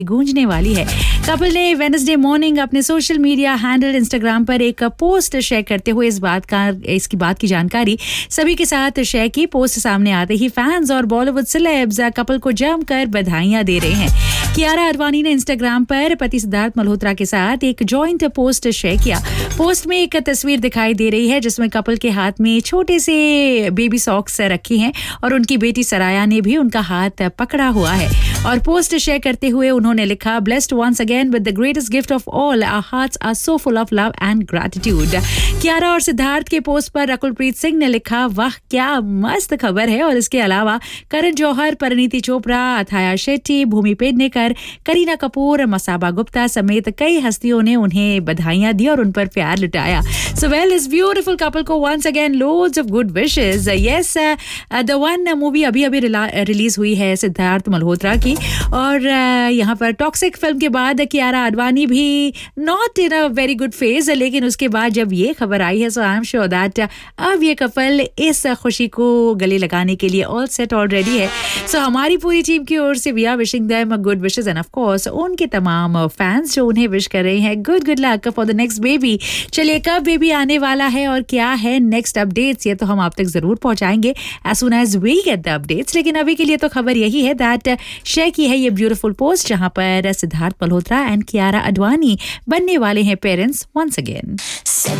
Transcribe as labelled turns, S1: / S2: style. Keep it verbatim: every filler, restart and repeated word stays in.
S1: गूंजने वाली है। कपल ने वेडनेसडे मॉर्निंग अपने सोशल मीडिया हैंडल इंस्टाग्राम पर एक पोस्ट शेयर करते हुए इस बात का इसकी बात की जानकारी सभी के साथ शेयर की। पोस्ट सामने आते ही फैंस और बॉलीवुड सेलेब्स कपल को जमकर बधाइयां दे रहे हैं। कियारा आडवाणी ने इंस्टाग्राम पर पति सिद्धार्थ मल्होत्रा के साथ एक जॉइंट पोस्ट शेयर किया। पोस्ट में एक तस्वीर दिखाई दे रही है जिसमें कपल के हाथ में छोटे से बेबी सॉक्स रखी हैं और उनकी बेटी सराया ने भी उनका हाथ पकड़ा हुआ है। और पोस्ट शेयर करते हुए उन्होंने लिखा, blessed once again with the greatest gift of all, our hearts are so full of love and gratitude. Kiara और सिद्धार्थ के पोस्ट पर रकुलप्रीत सिंह ने लिखा, वाह क्या मस्त खबर है। और इसके अलावा करण जौहर, परिणीति चोपड़ा, अथाया शेट्टी, भूमि पेडनेकर, करीना कपूर, मसाबा गुप्ता समेत कई हस्तियों ने उन्हें बधाइयां दी और उन पर प्यार लुटाया। सो वेल, इस ब्यूटीफुल कपल को once again loads of good wishes. Yes, the one movie अभी अभी रिलीज हुई है सिद्धार्थ मल्होत्रा की, और uh, यहाँ पर टॉक्सिक फिल्म के बाद कियारा आडवाणी भी not in a very good phase, लेकिन उसके बाद जब ये खबर आई है सो आई एम श्योर दैट अब ये कपल इस खुशी को गले लगाने के लिए ऑल सेट ऑलरेडी है। सो so, हमारी पूरी टीम की ओर से we are wishing them good wishes end of course उनके तमाम फैंस जो उन्हें विश कर रहे हैं good good luck for the next baby. चलिए, कब बेबी आने वाला है और क्या है नेक्स्ट अपडेट्स, ये तो हम आप तक जरूर पहुंचाएंगे as soon as we get the updates. लेकिन अभी के लिए तो खबर यही है दैट शेयर की है ये ब्यूटीफुल पोस्ट जहां पर सिद्धार्थ मल्होत्रा एंड कियारा आडवाणी बनने वाले हैं पेरेंट्स वंस अगेन।